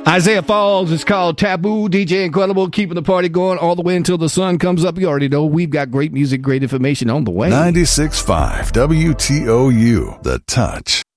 Isaiah Falls is called Taboo. DJ Incredible, keeping the party going all the way until the sun comes up. You already know we've got great music, great information on the way. 96.5 WTOU, The Touch.